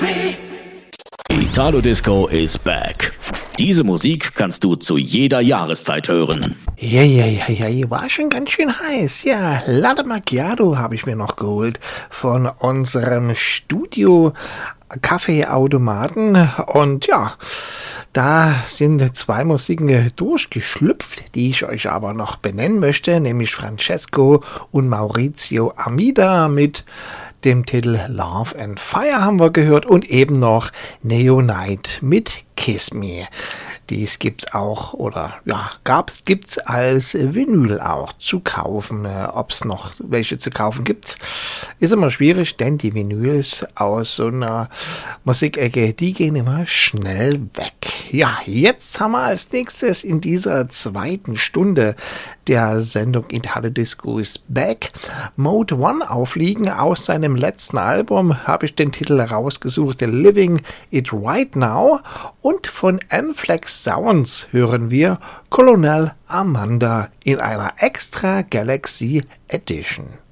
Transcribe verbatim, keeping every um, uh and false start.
Italo Disco is back. Diese Musik kannst du zu jeder Jahreszeit hören. Ja, ja, ja, ja, war schon ganz schön heiß. Ja, Latte Macchiato habe ich mir noch geholt von unserem Studio Kaffeeautomaten. Und ja, da sind zwei Musiken durchgeschlüpft, die ich euch aber noch benennen möchte, nämlich Francesco und Maurizio Amida mit dem Titel Love and Fire haben wir gehört und eben noch Neonite mit Kiss Me. Dies gibt's auch, oder ja, gab's, gibt's als Vinyl auch zu kaufen. Äh, Ob es noch welche zu kaufen gibt, ist immer schwierig, denn die Vinyls aus so einer Musikecke, die gehen immer schnell weg. Ja, jetzt haben wir als nächstes in dieser zweiten Stunde der Sendung Italo Disco is Back Mode One aufliegen. Aus seinem letzten Album habe ich den Titel rausgesucht, Living It Right Now. Und von M-Flex Sounds hören wir Colonel Amanda in einer Extra Galaxy Edition.